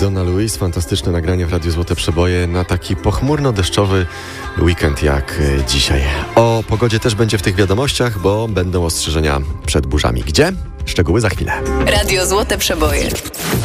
Donna Louise, fantastyczne nagranie w Radiu Złote Przeboje na taki pochmurno-deszczowy weekend jak dzisiaj. O pogodzie też będzie w tych wiadomościach, bo będą ostrzeżenia przed burzami. Gdzie? Szczegóły za chwilę. Radio Złote Przeboje.